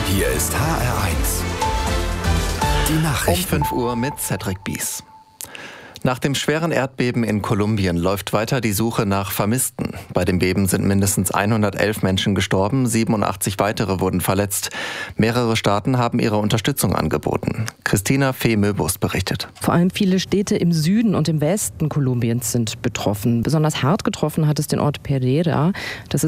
Hier ist HR1. Die Nachrichten. Um 5 Uhr mit Cedric Bies. Nach dem schweren Erdbeben in Kolumbien läuft weiter die Suche nach Vermissten. Bei dem Beben sind mindestens 111 Menschen gestorben, 87 weitere wurden verletzt. Mehrere Staaten haben ihre Unterstützung angeboten. Christina Fee-Möbus berichtet. Vor allem viele Städte im Süden und im Westen Kolumbiens sind betroffen. Besonders hart getroffen hat es den Ort Pereira. Das ist